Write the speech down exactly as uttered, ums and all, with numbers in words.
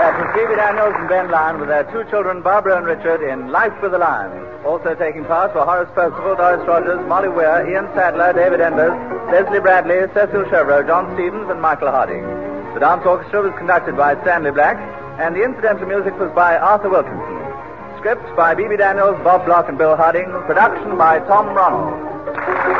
That was Phoebe Daniels and Ben Lyon with their two children, Barbara and Richard, in Life with the Lions. Also taking part were Horace Percival, Doris Rogers, Molly Weir, Ian Sadler, David Enders, Leslie Bradley, Cecil Chevreau, John Stevens, and Michael Harding. The dance orchestra was conducted by Stanley Black, and the incidental music was by Arthur Wilkinson. Script by Phoebe Daniels, Bob Block, and Bill Harding. Production by Tom Ronald.